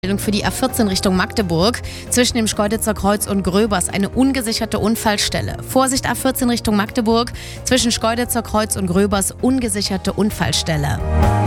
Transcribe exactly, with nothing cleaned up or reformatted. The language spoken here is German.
Für die A vierzehn Richtung Magdeburg. Zwischen dem Schkeuditzer Kreuz und Gröbers eine ungesicherte Unfallstelle. Vorsicht A vierzehn Richtung Magdeburg. Zwischen Schkeuditzer Kreuz und Gröbers ungesicherte Unfallstelle.